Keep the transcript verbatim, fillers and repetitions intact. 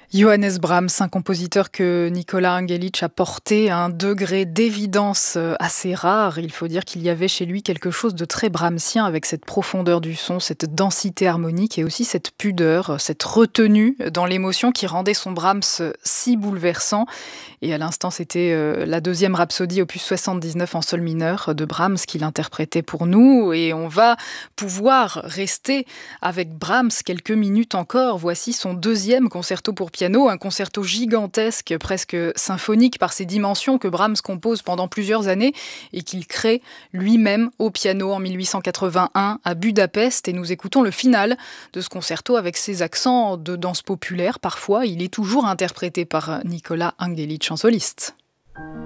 Johannes Brahms, un compositeur que Nicolas Angelich a porté à un degré d'évidence assez rare. Il faut dire qu'il y avait chez lui quelque chose de très brahmsien avec cette profondeur du son, cette densité harmonique et aussi cette pudeur, cette retenue dans l'émotion qui rendait son Brahms si bouleversant. Et à l'instant, c'était euh, la deuxième rhapsodie opus soixante-dix-neuf en sol mineur de Brahms qu'il interprétait pour nous. Et on va pouvoir rester avec Brahms quelques minutes encore. Voici son deuxième concerto pour piano, un concerto gigantesque, presque symphonique par ses dimensions que Brahms compose pendant plusieurs années et qu'il crée lui-même au piano en mille huit cent quatre-vingt-un à Budapest. Et nous écoutons le final de ce concerto avec ses accents de danse populaire parfois. Il est toujours interprété par Nicolas Angelich en soliste.